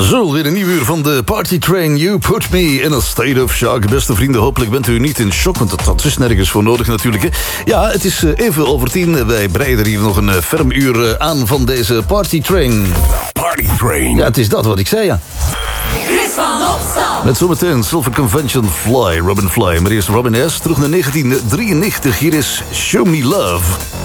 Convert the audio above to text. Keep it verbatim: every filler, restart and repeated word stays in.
Zo, weer een nieuw uur van de Party Train. You put me in a state of shock. Beste vrienden, hopelijk bent u niet in shock, want dat, dat is nergens voor nodig natuurlijk. Hè. Ja, het is even over tien. Wij breiden hier nog een ferm uur aan van deze Party Train. Party Train. Ja, het is dat wat ik zei, ja. Chris van Opstal. Met zometeen Silver Convention Fly, Robin Fly. Maar eerst Robin S. terug naar negentien drieënnegentig. Hier is Show Me Love.